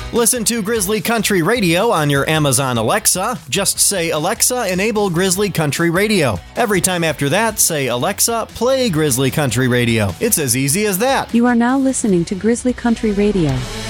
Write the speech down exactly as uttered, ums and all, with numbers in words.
Listen to Grizzly Country Radio on your Amazon Alexa. Just say, Alexa, enable Grizzly Country Radio. Every time after that, say, Alexa, play Grizzly Country Radio. It's as easy as that. You are now listening to Grizzly Country Radio.